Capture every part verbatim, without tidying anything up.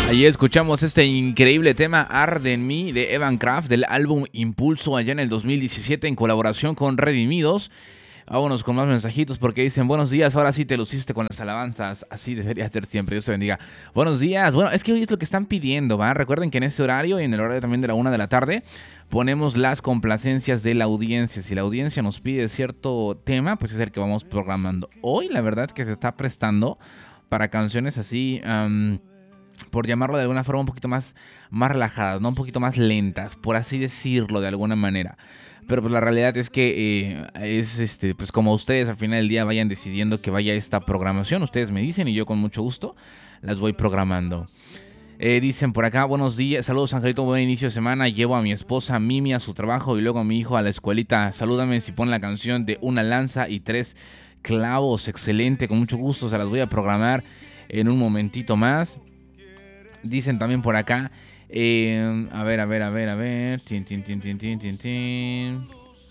Ahí escuchamos este increíble tema Arde en mí de Evan Kraft del álbum Impulso allá en el dos mil diecisiete en colaboración con Redimidos. Vámonos con más mensajitos porque dicen buenos días, ahora sí te luciste con las alabanzas, así debería ser siempre, Dios te bendiga. Buenos días, bueno, es que hoy es lo que están pidiendo, ¿va? Recuerden que en este horario y en el horario también de la una de la tarde ponemos las complacencias de la audiencia. Si la audiencia nos pide cierto tema, pues es el que vamos programando. Hoy la verdad es que se está prestando para canciones así, um, por llamarlo de alguna forma un poquito más, más relajadas, ¿no? Un poquito más lentas, por así decirlo de alguna manera. Pero pues la realidad es que eh, es este, pues como ustedes al final del día vayan decidiendo que vaya esta programación, ustedes me dicen y yo con mucho gusto las voy programando. Eh, dicen por acá, buenos días, saludos Angelito, buen inicio de semana, llevo a mi esposa Mimi a su trabajo y luego a mi hijo a la escuelita, salúdame si ponen la canción de Una lanza y tres clavos, excelente, con mucho gusto, se las voy a programar en un momentito más. Dicen también por acá, eh, a ver, a ver, a ver, a ver, tin, tin, tin, tin, tin, tin, tin.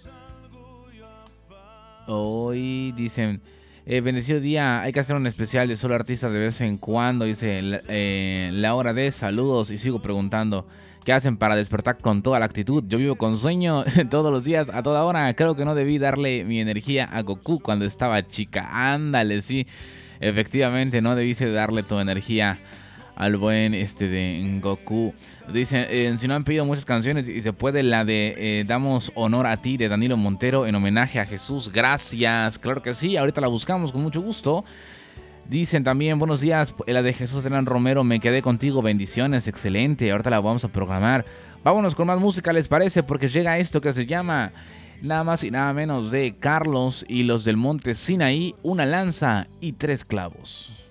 Hoy dicen, eh, bendecido día, hay que hacer un especial de solo artistas de vez en cuando, dice eh, la hora de saludos y sigo preguntando, ¿qué hacen para despertar con toda la actitud? Yo vivo con sueño todos los días, a toda hora, creo que no debí darle mi energía a Goku cuando estaba chica, ándale, sí, efectivamente no debiste darle tu energía al buen este de Goku. Dicen, eh, si no han pedido muchas canciones y se puede la de eh, Damos Honor a Ti de Danilo Montero en homenaje a Jesús. Gracias, claro que sí, ahorita la buscamos con mucho gusto. Dicen también, buenos días, la de Jesús Hernán Romero, me quedé contigo, bendiciones, excelente, ahorita la vamos a programar. Vámonos con más música, ¿les parece? Porque llega esto que se llama nada más y nada menos de Carlos y los del Monte Sinaí, Una lanza y tres clavos.